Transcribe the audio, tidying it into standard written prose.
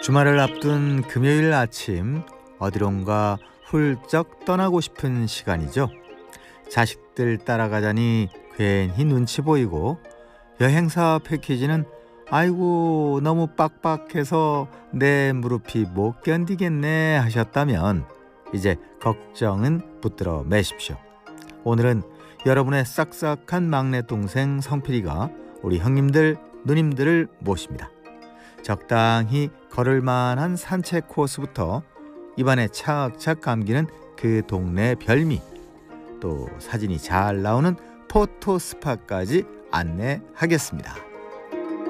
주말을 앞둔 금요일 아침, 어디론가 훌쩍 떠나고 싶은 시간이죠. 자식들 따라가자니 괜히 눈치 보이고, 여행사 패키지는 아이고 너무 빡빡해서 내 무릎이 못 견디겠네 하셨다면 이제 걱정은 붙들어 매십시오. 오늘은 여러분의 싹싹한 막내 동생 성필이가 우리 형님들 누님들을 모십니다. 적당히 걸을 만한 산책 코스부터 입안에 착착 감기는 그 동네 별미, 또 사진이 잘 나오는 포토 스팟까지 안내하겠습니다.